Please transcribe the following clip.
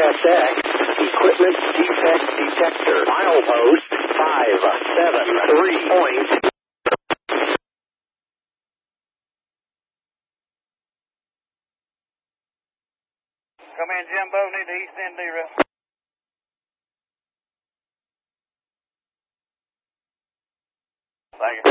SX, equipment defect detector, milepost 573. Come in, Jimbo. Need the east end derail. Thank you.